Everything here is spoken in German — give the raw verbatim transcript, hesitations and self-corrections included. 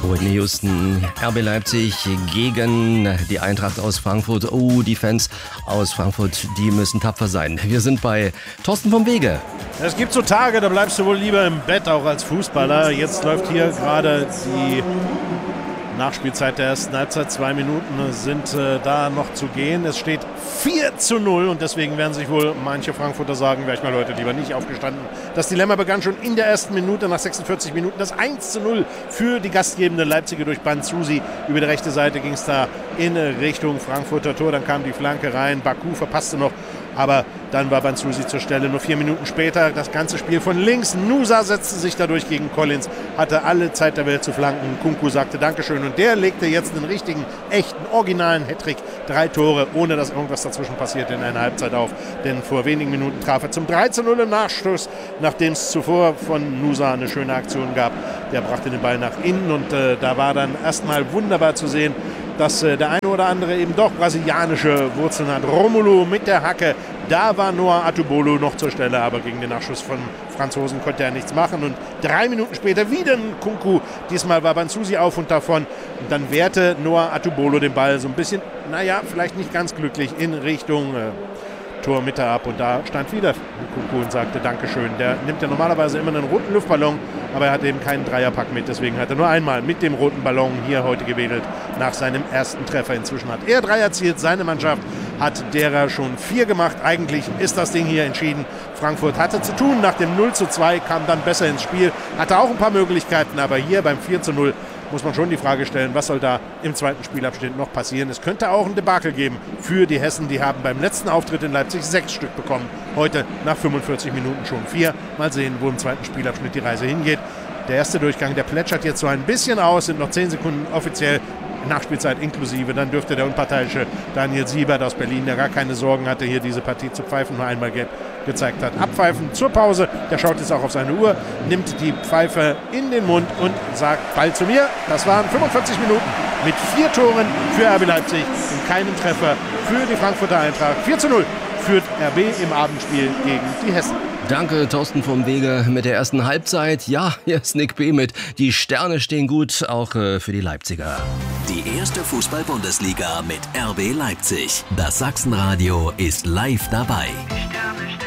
Whitney Houston, R B Leipzig gegen die Eintracht aus Frankfurt. Oh, die Fans aus Frankfurt, die müssen tapfer sein. Wir sind bei Thorsten vom Wege. Es gibt so Tage, da bleibst du wohl lieber im Bett, auch als Fußballer. Jetzt läuft hier gerade die Nachspielzeit der ersten Halbzeit. Zwei Minuten sind äh, da noch zu gehen. Es steht vier zu null und deswegen werden sich wohl manche Frankfurter sagen, wäre ich mal heute lieber nicht aufgestanden. Das Dilemma begann schon in der ersten Minute, nach sechsundvierzig Minuten. Das eins zu null für die gastgebende Leipziger durch Banzusi. Über die rechte Seite ging es da in Richtung Frankfurter Tor. Dann kam die Flanke rein. Baku verpasste noch. Aber dann war Banzusi zur Stelle. Nur vier Minuten später das ganze Spiel von links. Nusa setzte sich dadurch gegen Collins, hatte alle Zeit der Welt zu flanken. Kunku sagte Dankeschön und der legte jetzt einen richtigen, echten, originalen Hattrick. Drei Tore, ohne dass irgendwas dazwischen passierte in einer Halbzeit auf. Denn vor wenigen Minuten traf er zum drei zu null im Nachstoß, nachdem es zuvor von Nusa eine schöne Aktion gab. Der brachte den Ball nach innen und äh, da war dann erstmal wunderbar zu sehen, dass äh, der eine oder andere eben doch brasilianische Wurzeln hat. Romulo mit der Hacke, da war Noah Atubolo noch zur Stelle, aber gegen den Nachschuss von Franzosen konnte er nichts machen. Und drei Minuten später wieder ein Kunku, diesmal war Banzusi auf und davon. Und dann wehrte Noah Atubolo den Ball so ein bisschen, naja, vielleicht nicht ganz glücklich, in Richtung äh, Tormitte ab. Und da stand wieder Kunku und sagte Dankeschön. Der nimmt ja normalerweise immer einen roten Luftballon, aber er hat eben keinen Dreierpack mit. Deswegen hat er nur einmal mit dem roten Ballon hier heute gewedelt nach seinem ersten Treffer. Inzwischen hat er drei erzielt, seine Mannschaft hat derer schon vier gemacht. Eigentlich ist das Ding hier entschieden. Frankfurt hatte zu tun. Nach dem null zu zwei kam dann besser ins Spiel. Hatte auch ein paar Möglichkeiten, aber hier beim vier zu null muss man schon die Frage stellen, was soll da im zweiten Spielabschnitt noch passieren. Es könnte auch ein Debakel geben für die Hessen. Die haben beim letzten Auftritt in Leipzig sechs Stück bekommen. Heute nach fünfundvierzig Minuten schon vier. Mal sehen, wo im zweiten Spielabschnitt die Reise hingeht. Der erste Durchgang, der plätschert jetzt so ein bisschen aus, sind noch zehn Sekunden offiziell Nachspielzeit inklusive. Dann dürfte der unparteiische Daniel Siebert aus Berlin, der gar keine Sorgen hatte, hier diese Partie zu pfeifen, nur einmal gelb gezeigt hat. Abpfeifen zur Pause. Der schaut jetzt auch auf seine Uhr, nimmt die Pfeife in den Mund und sagt Ball zu mir. Das waren fünfundvierzig Minuten mit vier Toren für R B Leipzig und keinen Treffer für die Frankfurter Eintracht. vier zu null führt R B im Abendspiel gegen die Hessen. Danke, Thorsten vom Wege mit der ersten Halbzeit. Ja, hier ist Nick B. mit Die Sterne stehen gut, auch äh, für die Leipziger. Die erste Fußball-Bundesliga mit R B Leipzig. Das Sachsenradio ist live dabei.